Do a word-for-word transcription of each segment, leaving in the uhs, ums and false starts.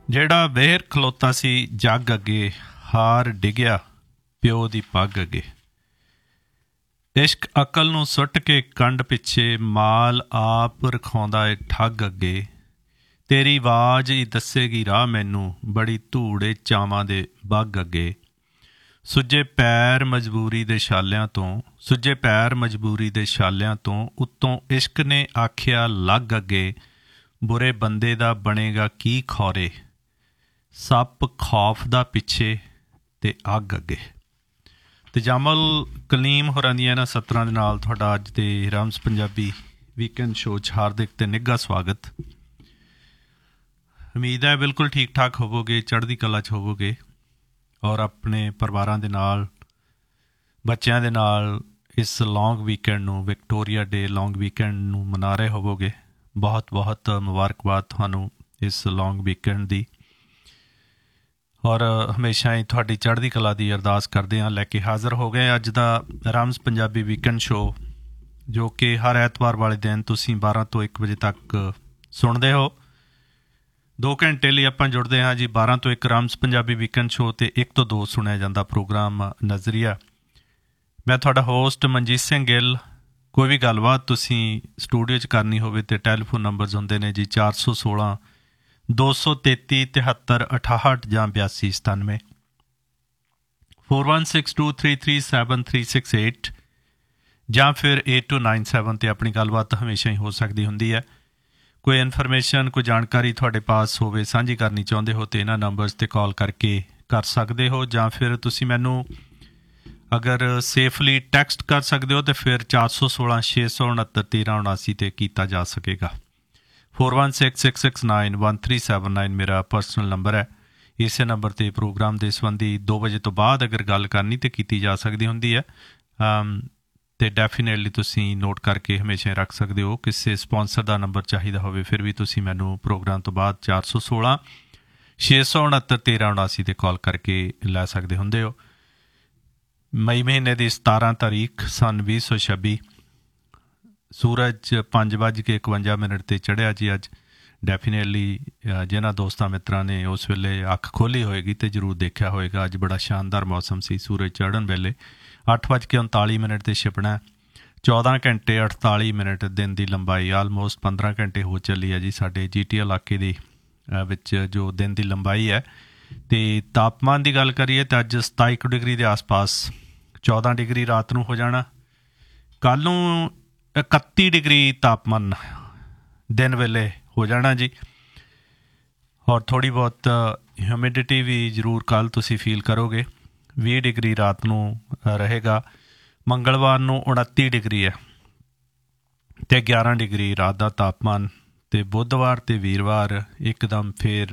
ਜਿਹੜਾ ਵੇਰ ਖਲੋਤਾ ਸੀ ਜੱਗ ਅੱਗੇ, ਹਾਰ ਡਿੱਗਿਆ ਪਿਓ ਦੀ ਪੱਗ ਅੱਗੇ। ਇਸ਼ਕ ਅਕਲ ਨੂੰ ਸੁੱਟ ਕੇ ਕੰਡ ਪਿੱਛੇ, ਮਾਲ ਆਪ ਰਖਾਉਂਦਾ ਏ ਠੱਗ ਅੱਗੇ। ਤੇਰੀ ਆਵਾਜ਼ ਹੀ ਦੱਸੇਗੀ ਰਾਹ ਮੈਨੂੰ, ਬੜੀ ਧੂੜੇ ਚਾਵਾਂ ਦੇ ਬੱਗ ਅੱਗੇ। ਸੁੱਜੇ ਪੈਰ ਮਜਬੂਰੀ ਦੇ ਛਾਲਿਆਂ ਤੋਂ, ਸੁੱਜੇ ਪੈਰ ਮਜਬੂਰੀ ਦੇ ਛਾਲਿਆਂ ਤੋਂ, ਉੱਤੋਂ ਇਸ਼ਕ ਨੇ ਆਖਿਆ ਲੱਗ ਅੱਗੇ। ਬੁਰੇ ਬੰਦੇ ਦਾ ਬਣੇਗਾ ਕੀ ਖੌਰੇ, ਸੱਪ ਖੌਫ ਦਾ ਪਿੱਛੇ ਤੇ ਅੱਗ ਅੱਗੇ। ਤਜਾਮਲ ਕਲੀਮ ਹੋਰਾਂ ਦੀਆਂ ਇਹਨਾਂ ਸਤਰਾਂ ਦੇ ਨਾਲ ਤੁਹਾਡਾ ਅੱਜ ਦੇ ਰਮਜ਼ ਪੰਜਾਬੀ ਵੀਕਐਂਡ ਸ਼ੋਅ 'ਚ ਹਾਰਦਿਕ ਤੇ ਨਿੱਘਾ ਸਵਾਗਤ। ਉਮੀਦ ਹੈ ਬਿਲਕੁਲ ਠੀਕ ਠਾਕ ਹੋਵੋਗੇ, ਚੜ੍ਹਦੀ ਕਲਾ 'ਚ ਹੋਵੋਗੇ ਔਰ ਆਪਣੇ ਪਰਿਵਾਰਾਂ ਦੇ ਨਾਲ, ਬੱਚਿਆਂ ਦੇ ਨਾਲ ਇਸ ਲੌਂਗ ਵੀਕਐਂਡ ਨੂੰ, ਵਿਕਟੋਰੀਆ ਡੇ ਲੌਂਗ ਵੀਕਐਂਡ ਨੂੰ ਮਨਾ ਰਹੇ ਹੋਵੋਗੇ। ਬਹੁਤ ਬਹੁਤ ਮੁਬਾਰਕਬਾਦ ਤੁਹਾਨੂੰ ਇਸ ਲੌਂਗ ਵੀਕਐਂਡ ਦੀ। ਔਰ ਹਮੇਸ਼ਾ ਹੀ ਤੁਹਾਡੀ ਚੜ੍ਹਦੀ ਕਲਾ ਦੀ ਅਰਦਾਸ ਕਰਦੇ ਹਾਂ। ਲੈ ਕੇ ਹਾਜ਼ਰ ਹੋ ਗਏ ਅੱਜ ਦਾ ਰਮਜ਼ ਪੰਜਾਬੀ ਵੀਕਐਂਡ ਸ਼ੋਅ, ਜੋ ਕਿ ਹਰ ਐਤਵਾਰ ਵਾਲੇ ਦਿਨ ਤੁਸੀਂ ਬਾਰਾਂ ਤੋਂ ਇੱਕ ਵਜੇ ਤੱਕ ਸੁਣਦੇ ਹੋ। ਦੋ ਘੰਟੇ ਲਈ ਆਪਾਂ ਜੁੜਦੇ ਹਾਂ ਜੀ ਬਾਰਾਂ ਤੋਂ ਇੱਕ ਰਮਜ਼ ਪੰਜਾਬੀ ਵੀਕਐਂਡ ਸ਼ੋਅ, ਅਤੇ ਇੱਕ ਤੋਂ ਦੋ ਸੁਣਿਆ ਜਾਂਦਾ ਪ੍ਰੋਗਰਾਮ ਨਜ਼ਰੀਆ। ਮੈਂ ਤੁਹਾਡਾ ਹੋਸਟ ਮਨਜੀਤ ਸਿੰਘ ਗਿੱਲ। ਕੋਈ ਵੀ ਗੱਲਬਾਤ ਤੁਸੀਂ ਸਟੂਡੀਓ 'ਚ ਕਰਨੀ ਹੋਵੇ ਤਾਂ ਟੈਲੀਫੋਨ ਨੰਬਰਸ ਹੁੰਦੇ ਨੇ ਜੀ ਚਾਰ ਸੌ ਸੋਲਾਂ ਦੋ ਸੌ ਤੇਤੀ ਤਿਹੱਤਰ ਅਠਾਹਠ ਜਾਂ ਬਿਆਸੀ ਸਤਾਨਵੇਂ, four one six two three three seven three six eight ਜਾਂ ਫਿਰ ਏਟ ਟੂ ਨਾਈਨ ਸੈਵਨ 'ਤੇ ਆਪਣੀ ਗੱਲਬਾਤ ਹਮੇਸ਼ਾ ਹੀ ਹੋ ਸਕਦੀ ਹੁੰਦੀ ਹੈ। ਕੋਈ ਇਨਫੋਰਮੇਸ਼ਨ, ਕੋਈ ਜਾਣਕਾਰੀ ਤੁਹਾਡੇ ਪਾਸ ਹੋਵੇ, ਸਾਂਝੀ ਕਰਨੀ ਚਾਹੁੰਦੇ ਹੋ ਤਾਂ ਇਹਨਾਂ ਨੰਬਰਸ 'ਤੇ ਕਾਲ ਕਰਕੇ ਕਰ ਸਕਦੇ ਹੋ, ਜਾਂ ਫਿਰ ਤੁਸੀਂ ਮੈਨੂੰ ਅਗਰ ਸੇਫਲੀ ਟੈਕਸਟ ਕਰ ਸਕਦੇ ਹੋ ਤਾਂ ਫਿਰ ਚਾਰ ਸੌ ਸੋਲਾਂ ਛੇ ਸੌ ਉਣਹੱਤਰ ਤੇਰ੍ਹਾਂ ਉਣਾਸੀ 'ਤੇ ਕੀਤਾ ਜਾ ਸਕੇਗਾ। Four one six six six nine one three seven nine ਮੇਰਾ ਪਰਸਨਲ ਨੰਬਰ ਹੈ। ਇਸੇ ਨੰਬਰ 'ਤੇ ਪ੍ਰੋਗਰਾਮ ਦੇ ਸੰਬੰਧੀ ਦੋ ਵਜੇ ਤੋਂ ਬਾਅਦ ਅਗਰ ਗੱਲ ਕਰਨੀ ਤਾਂ ਕੀਤੀ ਜਾ ਸਕਦੀ ਹੁੰਦੀ ਹੈ, ਅਤੇ ਡੈਫੀਨੇਟਲੀ ਤੁਸੀਂ ਨੋਟ ਕਰਕੇ ਹਮੇਸ਼ਾ ਰੱਖ ਸਕਦੇ ਹੋ। ਕਿਸੇ ਸਪੋਂਸਰ ਦਾ ਨੰਬਰ ਚਾਹੀਦਾ ਹੋਵੇ ਫਿਰ ਵੀ ਤੁਸੀਂ ਮੈਨੂੰ ਪ੍ਰੋਗਰਾਮ ਤੋਂ ਬਾਅਦ ਚਾਰ ਸੌ ਸੋਲਾਂ ਛੇ ਸੌ ਉਣਹੱਤਰ ਤੇਰ੍ਹਾਂ ਉਣਾਸੀ 'ਤੇ ਕਾਲ ਕਰਕੇ ਲੈ ਸਕਦੇ ਹੁੰਦੇ ਹੋ। ਮਈ ਮਹੀਨੇ ਦੀ ਸਤਾਰਾਂ ਤਾਰੀਖ ਸੰਨ ਵੀਹ ਸੌ ਛੱਬੀ, ਸੂਰਜ ਪੰਜ ਵੱਜ ਕੇ ਇਕਵੰਜਾ ਮਿੰਟ 'ਤੇ ਚੜ੍ਹਿਆ ਜੀ ਅੱਜ। ਡੈਫੀਨੇਟਲੀ ਜਿਹਨਾਂ ਦੋਸਤਾਂ ਮਿੱਤਰਾਂ ਨੇ ਉਸ ਵੇਲੇ ਅੱਖ ਖੋਲ੍ਹੀ ਹੋਏਗੀ ਅਤੇ ਜ਼ਰੂਰ ਦੇਖਿਆ ਹੋਏਗਾ ਅੱਜ ਬੜਾ ਸ਼ਾਨਦਾਰ ਮੌਸਮ ਸੀ। ਸੂਰਜ ਚੜ੍ਹਨ ਵੇਲੇ ਅੱਠ ਵੱਜ ਕੇ ਉਨਤਾਲੀ ਮਿੰਟ 'ਤੇ ਛਿਪਣਾ, ਚੌਦਾਂ ਘੰਟੇ ਅਠਤਾਲੀ ਮਿੰਟ ਦਿਨ ਦੀ ਲੰਬਾਈ, ਆਲਮੋਸਟ ਪੰਦਰਾਂ ਘੰਟੇ ਹੋ ਚੱਲੀ ਹੈ ਜੀ ਸਾਡੇ ਜੀ ਟੀ ਇਲਾਕੇ ਦੀ ਵਿੱਚ ਜੋ ਦਿਨ ਦੀ ਲੰਬਾਈ ਹੈ। ਅਤੇ ਤਾਪਮਾਨ ਦੀ ਗੱਲ ਕਰੀਏ ਤਾਂ ਅੱਜ ਸਤਾਈ ਕੁ ਡਿਗਰੀ ਦੇ ਆਸ ਪਾਸ, ਚੌਦਾਂ ਡਿਗਰੀ ਰਾਤ ਨੂੰ ਹੋ ਜਾਣਾ। ਕੱਲ੍ਹ ਨੂੰ ਇਕੱਤੀ ਡਿਗਰੀ ਤਾਪਮਾਨ ਦਿਨ ਵੇਲੇ ਹੋ ਜਾਣਾ ਜੀ। ਔਰ ਥੋੜ੍ਹੀ ਬਹੁਤ ਹਿਊਮਿਡਿਟੀ ਵੀ ਜ਼ਰੂਰ ਕੱਲ੍ਹ ਤੁਸੀਂ ਫੀਲ ਕਰੋਗੇ। ਵੀਹ ਡਿਗਰੀ ਰਾਤ ਨੂੰ ਰਹੇਗਾ। ਮੰਗਲਵਾਰ ਨੂੰ ਉਣੱਤੀ ਡਿਗਰੀ ਹੈ ਅਤੇ ਗਿਆਰਾਂ ਡਿਗਰੀ ਰਾਤ ਦਾ ਤਾਪਮਾਨ। ਅਤੇ ਬੁੱਧਵਾਰ ਅਤੇ ਵੀਰਵਾਰ ਇੱਕਦਮ ਫਿਰ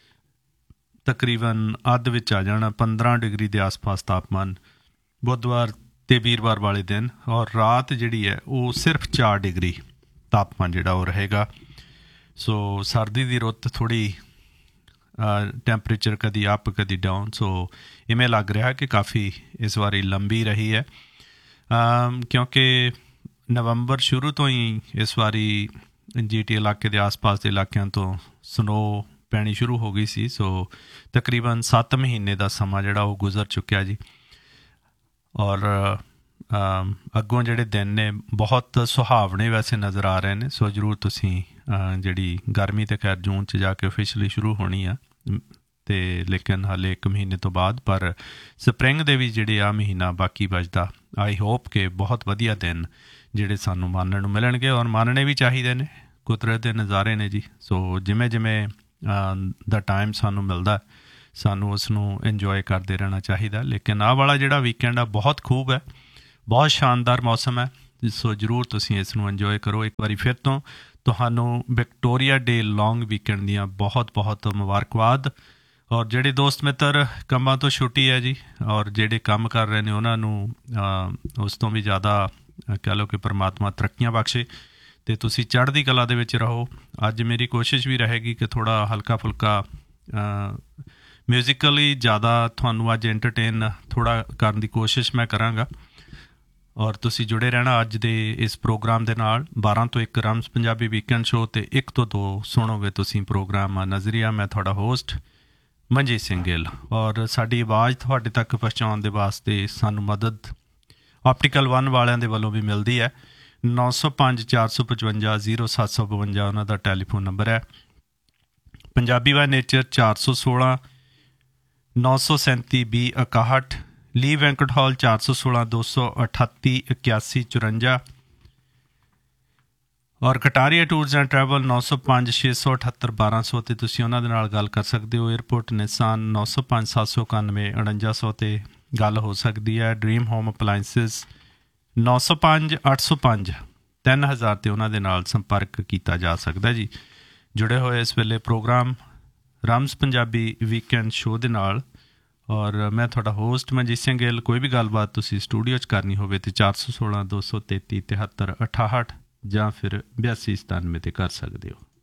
ਤਕਰੀਬਨ ਅੱਧ ਵਿੱਚ ਆ ਜਾਣਾ, ਪੰਦਰਾਂ ਡਿਗਰੀ ਦੇ ਆਸ ਪਾਸ ਤਾਪਮਾਨ ਬੁੱਧਵਾਰ ਅਤੇ ਵੀਰਵਾਰ ਵਾਲੇ ਦਿਨ। ਔਰ ਰਾਤ ਜਿਹੜੀ ਹੈ ਉਹ ਸਿਰਫ ਚਾਰ ਡਿਗਰੀ ਤਾਪਮਾਨ ਜਿਹੜਾ ਉਹ ਰਹੇਗਾ। ਸੋ ਸਰਦੀ ਦੀ ਰੁੱਤ ਥੋੜ੍ਹੀ ਟੈਂਪਰੇਚਰ ਕਦੀ ਅਪ ਕਦੀ ਡਾਊਨ, ਸੋ ਇਵੇਂ ਲੱਗ ਰਿਹਾ ਕਿ ਕਾਫੀ ਇਸ ਵਾਰੀ ਲੰਬੀ ਰਹੀ ਹੈ, ਕਿਉਂਕਿ ਨਵੰਬਰ ਸ਼ੁਰੂ ਤੋਂ ਹੀ ਇਸ ਵਾਰੀ ਜੀ ਟੀ ਇਲਾਕੇ ਦੇ ਆਸ ਪਾਸ ਦੇ ਇਲਾਕਿਆਂ ਤੋਂ ਸਨੋ ਪੈਣੀ ਸ਼ੁਰੂ ਹੋ ਗਈ ਸੀ। ਸੋ ਤਕਰੀਬਨ ਸੱਤ ਮਹੀਨੇ ਦਾ ਸਮਾਂ ਜਿਹੜਾ ਉਹ ਗੁਜ਼ਰ ਚੁੱਕਿਆ ਜੀ। ਔਰ ਅੱਗੋਂ ਜਿਹੜੇ ਦਿਨ ਨੇ ਬਹੁਤ ਸੁਹਾਵਣੇ ਵੈਸੇ ਨਜ਼ਰ ਆ ਰਹੇ ਨੇ। ਸੋ ਜ਼ਰੂਰ ਤੁਸੀਂ ਜਿਹੜੀ ਗਰਮੀ ਤਾਂ ਖੈਰ ਜੂਨ 'ਚ ਜਾ ਕੇ ਓਫੀਸ਼ਲੀ ਸ਼ੁਰੂ ਹੋਣੀ ਆ, ਅਤੇ ਲੇਕਿਨ ਹਾਲੇ ਇੱਕ ਮਹੀਨੇ ਤੋਂ ਬਾਅਦ, ਪਰ ਸਪਰਿੰਗ ਦੇ ਵੀ ਜਿਹੜੇ ਆ ਮਹੀਨਾ ਬਾਕੀ ਬਚਦਾ। ਆਈ ਹੋਪ ਕਿ ਬਹੁਤ ਵਧੀਆ ਦਿਨ ਜਿਹੜੇ ਸਾਨੂੰ ਮਾਣਨ ਨੂੰ ਮਿਲਣਗੇ, ਔਰ ਮਾਣਨੇ ਵੀ ਚਾਹੀਦੇ ਨੇ। ਕੁਦਰਤ ਦੇ ਨਜ਼ਾਰੇ ਨੇ ਜੀ। ਸੋ ਜਿਵੇਂ ਜਿਵੇਂ ਦਾ ਟਾਈਮ ਸਾਨੂੰ ਮਿਲਦਾ ਸਾਨੂੰ ਉਸ ਨੂੰ ਇੰਜੋਏ ਕਰਦੇ ਰਹਿਣਾ ਚਾਹੀਦਾ। ਲੇਕਿਨ ਆਹ ਵਾਲਾ ਜਿਹੜਾ ਵੀਕਐਂਡ ਆ ਬਹੁਤ ਖੂਬ ਹੈ, ਬਹੁਤ ਸ਼ਾਨਦਾਰ ਮੌਸਮ ਹੈ। ਸੋ ਜ਼ਰੂਰ ਤੁਸੀਂ ਇਸ ਨੂੰ ਇੰਜੋਏ ਕਰੋ। ਇੱਕ ਵਾਰੀ ਫਿਰ ਤੋਂ ਤੁਹਾਨੂੰ ਵਿਕਟੋਰੀਆ ਡੇ ਲੌਂਗ ਵੀਕਐਂਡ ਦੀਆਂ ਬਹੁਤ ਬਹੁਤ ਮੁਬਾਰਕਬਾਦ। ਔਰ ਜਿਹੜੇ ਦੋਸਤ ਮਿੱਤਰ ਕੰਮਾਂ ਤੋਂ ਛੁੱਟੀ ਹੈ ਜੀ, ਔਰ ਜਿਹੜੇ ਕੰਮ ਕਰ ਰਹੇ ਨੇ ਉਹਨਾਂ ਨੂੰ ਉਸ ਤੋਂ ਵੀ ਜ਼ਿਆਦਾ ਕਹਿ ਲਓ ਕਿ ਪਰਮਾਤਮਾ ਤਰੱਕੀਆਂ ਬਖਸ਼ੇ ਅਤੇ ਤੁਸੀਂ ਚੜ੍ਹਦੀ ਕਲਾ ਦੇ ਵਿੱਚ ਰਹੋ। ਅੱਜ ਮੇਰੀ ਕੋਸ਼ਿਸ਼ ਵੀ ਰਹੇਗੀ ਕਿ ਥੋੜ੍ਹਾ ਹਲਕਾ ਫੁਲਕਾ ਮਿਊਜ਼ੀਕਲੀ ਜ਼ਿਆਦਾ ਤੁਹਾਨੂੰ ਅੱਜ ਐਂਟਰਟੇਨ ਥੋੜ੍ਹਾ ਕਰਨ ਦੀ ਕੋਸ਼ਿਸ਼ ਮੈਂ ਕਰਾਂਗਾ। ਔਰ ਤੁਸੀਂ ਜੁੜੇ ਰਹਿਣਾ ਅੱਜ ਦੇ ਇਸ ਪ੍ਰੋਗਰਾਮ ਦੇ ਨਾਲ। ਬਾਰਾਂ ਤੋਂ ਇੱਕ ਰਮਜ਼ ਪੰਜਾਬੀ ਵੀਕਐਂਡ ਸ਼ੋਅ ਅਤੇ ਇੱਕ ਤੋਂ ਦੋ ਸੁਣੋਗੇ ਤੁਸੀਂ ਪ੍ਰੋਗਰਾਮ ਨਜ਼ਰੀਆ। ਮੈਂ ਤੁਹਾਡਾ ਹੋਸਟ ਮਨਜੀਤ ਸਿੰਘ ਗਿੱਲ। ਔਰ ਸਾਡੀ ਆਵਾਜ਼ ਤੁਹਾਡੇ ਤੱਕ ਪਹੁੰਚਾਉਣ ਦੇ ਵਾਸਤੇ ਸਾਨੂੰ ਮਦਦ ਆਪਟੀਕਲ ਵਨ ਵਾਲਿਆਂ ਦੇ ਵੱਲੋਂ ਵੀ ਮਿਲਦੀ ਹੈ। ਨੌ ਸੌ ਪੰਜ ਚਾਰ ਸੌ ਪਚਵੰਜਾ ਜ਼ੀਰੋ ਸੱਤ ਸੌ ਬਵੰਜਾ ਉਹਨਾਂ ਦਾ ਟੈਲੀਫੋਨ ਨੰਬਰ ਹੈ। ਪੰਜਾਬੀ ਬਾਏ ਨੇਚਰ ਚਾਰ ਸੌ ਸੋਲਾਂ ਨੌ ਸੌ ਸੈਂਤੀ ਵੀਹ ਇਕਾਹਠ। ਲੀ ਵੈਂਕਟ ਹਾਲ ਚਾਰ ਸੌ ਸੋਲਾਂ ਦੋ ਸੌ ਅਠੱਤੀ ਇਕਿਆਸੀ ਚੁਰੰਜਾ। ਔਰ ਕਟਾਰੀਆ ਟੂਰਸ ਐਂਡ ਟਰੈਵਲ ਨੌ ਸੌ ਪੰਜ ਛੇ ਸੌ ਅਠੱਤਰ ਬਾਰਾਂ ਸੌ 'ਤੇ ਤੁਸੀਂ ਉਹਨਾਂ ਦੇ ਨਾਲ ਗੱਲ ਕਰ ਸਕਦੇ ਹੋ। ਏਅਰਪੋਰਟ ਨਿਸਾਨ ਨੌ ਸੌ ਪੰਜ ਸੱਤ ਸੌ ਇਕਾਨਵੇਂ ਉਣੰਜਾ ਸੌ 'ਤੇ ਗੱਲ ਹੋ ਸਕਦੀ ਹੈ। ਡਰੀਮ ਹੋਮ ਅਪਲਾਇੰਸਿਸ ਨੌ ਸੌ ਪੰਜ ਅੱਠ ਸੌ ਪੰਜ ਤਿੰਨ ਹਜ਼ਾਰ 'ਤੇ ਉਹਨਾਂ ਦੇ ਨਾਲ ਸੰਪਰਕ ਕੀਤਾ ਜਾ ਸਕਦਾ ਜੀ। ਜੁੜੇ ਹੋਏ ਇਸ ਵੇਲੇ ਪ੍ਰੋਗਰਾਮ ਰਮਜ਼ ਪੰਜਾਬੀ ਵੀਕਐਂਡ ਸ਼ੋਅ ਦੇ ਨਾਲ। ਔਰ ਮੈਂ ਤੁਹਾਡਾ ਹੋਸਟ ਮਨਜੀਤ ਸਿੰਘ ਗਿੱਲ। ਕੋਈ ਵੀ ਗੱਲਬਾਤ ਤੁਸੀਂ ਸਟੂਡੀਓ 'ਚ ਕਰਨੀ ਹੋਵੇ ਤਾਂ ਚਾਰ ਸੌ ਸੋਲਾਂ ਦੋ ਸੌ ਤੇਤੀ ਤਿਹੱਤਰ ਅਠਾਹਠ ਜਾਂ ਫਿਰ ਬਿਆਸੀ ਸਤਾਨਵੇਂ 'ਤੇ ਕਰ ਸਕਦੇ ਹੋ।